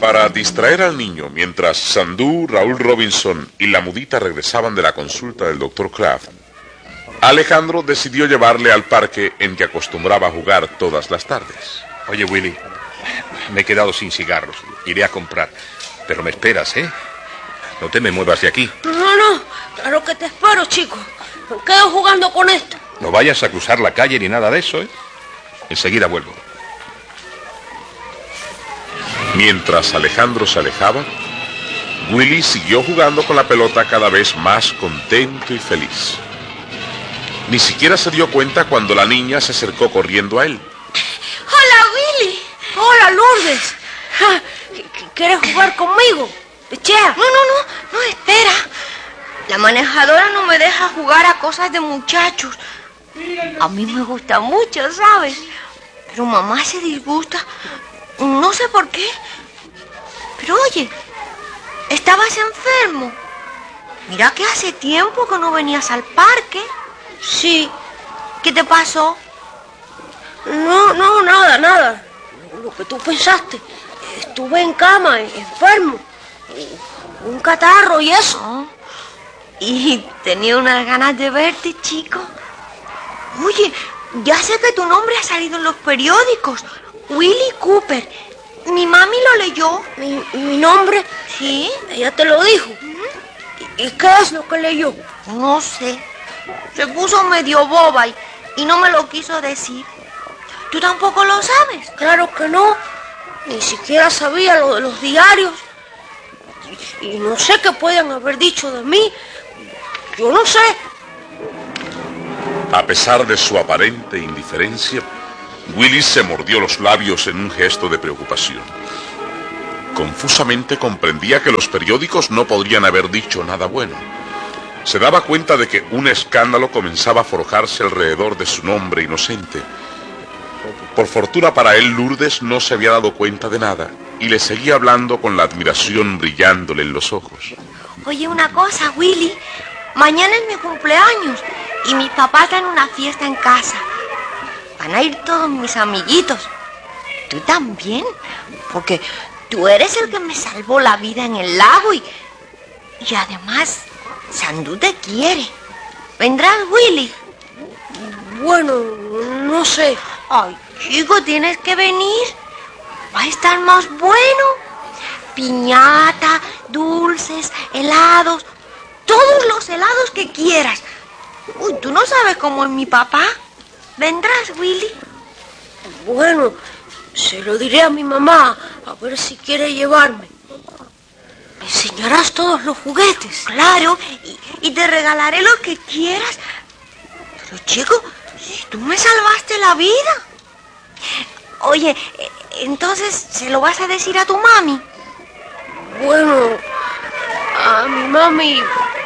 Para distraer al niño, mientras Sandú, Raúl Robinson y la mudita regresaban de la consulta del Dr. Kraft, Alejandro decidió llevarle al parque en que acostumbraba a jugar todas las tardes. Oye, Willy, me he quedado sin cigarros. Iré a comprar. Pero me esperas, ¿eh? No te me muevas de aquí. No, claro que te espero, chico. Me quedo jugando con esto. No vayas a cruzar la calle ni nada de eso, ¿eh? Enseguida vuelvo. Mientras Alejandro se alejaba, Willy siguió jugando con la pelota cada vez más contento y feliz. Ni siquiera se dio cuenta cuando la niña se acercó corriendo a él. ¡Hola, Willy! ¡Hola, Lourdes! ¿Quieres jugar conmigo? Echea. No, espera. La manejadora no me deja jugar a cosas de muchachos. A mí me gusta mucho, ¿sabes? Pero mamá se disgusta. No sé por qué. Pero oye, estabas enfermo. Mira que hace tiempo que no venías al parque. Sí. ¿Qué te pasó? No, nada. Lo que tú pensaste. Estuve en cama, enfermo. Un catarro y eso. Y tenía unas ganas de verte, chico. Oye, ya sé que tu nombre ha salido en los periódicos. Willy Cooper. Mi mami lo leyó. ¿Mi nombre? Sí. Ella te lo dijo. ¿Y qué es lo que leyó? No sé. Se puso medio boba y no me lo quiso decir. ¿Tú tampoco lo sabes? Claro que no. Ni siquiera sabía lo de los diarios. Y no sé qué pueden haber dicho de mí. Yo no sé. A pesar de su aparente indiferencia, Willy se mordió los labios en un gesto de preocupación. Confusamente comprendía que los periódicos no podrían haber dicho nada bueno. Se daba cuenta de que un escándalo comenzaba a forjarse alrededor de su nombre inocente. Por fortuna para él, Lourdes no se había dado cuenta de nada y le seguía hablando con la admiración brillándole en los ojos. Oye, una cosa, Willy. Mañana es mi cumpleaños y mis papás dan una fiesta en casa. Van a ir todos mis amiguitos. ¿Tú también? Porque tú eres el que me salvó la vida en el lago y además, Sandú te quiere. ¿Vendrás, Willy? Bueno, no sé. Ay, chico, tienes que venir. Va a estar más bueno. Piñata, dulces, helados. Todos los helados que quieras. Uy, tú no sabes cómo es mi papá. ¿Vendrás, Willy? Bueno, se lo diré a mi mamá, a ver si quiere llevarme. ¿Me enseñarás todos los juguetes? Claro, y te regalaré lo que quieras. Pero, chico, si tú me salvaste la vida. Oye, entonces, ¿se lo vas a decir a tu mami? Bueno, a mi mami.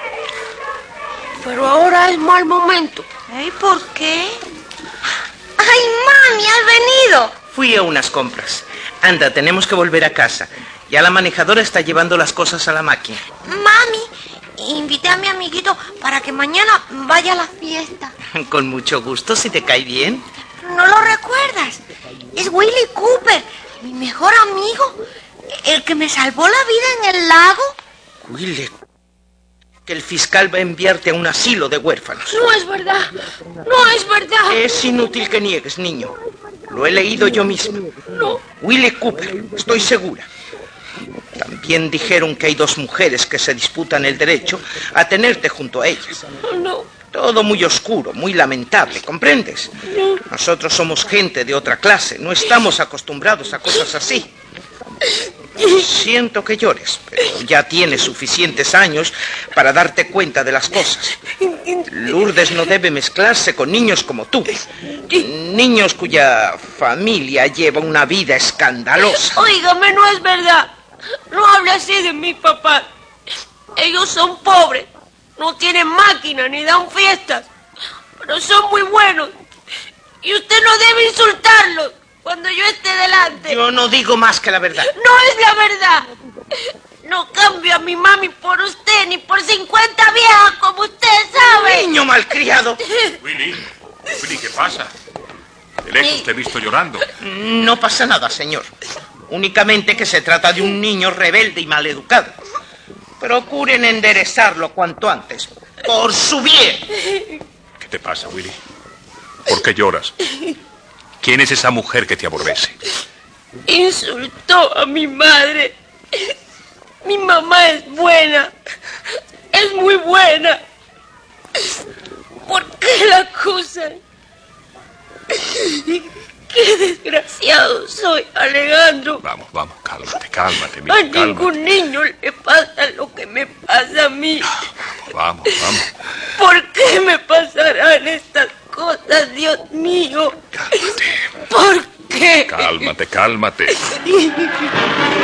Pero ahora es mal momento. ¿Y por qué? ¡Ay, mami, has venido! Fui a unas compras. Anda, tenemos que volver a casa. Ya la manejadora está llevando las cosas a la máquina. Mami, invité a mi amiguito para que mañana vaya a la fiesta. Con mucho gusto, si te cae bien. ¿No lo recuerdas? Es Willy Cooper, mi mejor amigo. El que me salvó la vida en el lago. Willy, que el fiscal va a enviarte a un asilo de huérfanos. No es verdad. No es verdad. Es inútil que niegues, niño. Lo he leído yo mismo. No. Willy Cooper, estoy segura. También dijeron que hay dos mujeres que se disputan el derecho a tenerte junto a ellas. No. Todo muy oscuro, muy lamentable, ¿comprendes? No. Nosotros somos gente de otra clase, no estamos acostumbrados a cosas así. Siento que llores, pero ya tienes suficientes años para darte cuenta de las cosas. Lourdes no debe mezclarse con niños como tú. Niños cuya familia lleva una vida escandalosa. Óigame, no es verdad. No hable así de mi papá. Ellos son pobres. No tienen máquina ni dan fiestas. Pero son muy buenos. Y usted no debe insultarlos cuando yo esté delante. Yo no digo más que la verdad. No es la verdad. No cambio a mi mami por usted, ni por 50 viejas como usted sabe. Niño malcriado. Willy, ¿qué pasa? De lejos te he visto llorando. No pasa nada, señor. Únicamente que se trata de un niño rebelde y maleducado. Procuren enderezarlo cuanto antes, por su bien. ¿Qué te pasa, Willy? ¿Por qué lloras? ¿Quién es esa mujer que te aborrece? Insultó a mi madre. Mi mamá es buena. Es muy buena. ¿Por qué la acusan? ¡Qué desgraciado soy, Alejandro! Vamos, cálmate, A ningún niño le pasa lo que me pasa a mí. Vamos. ¿Por qué me pasarán estas cosas, Dios mío? Cálmate. ¿Por qué? Cálmate.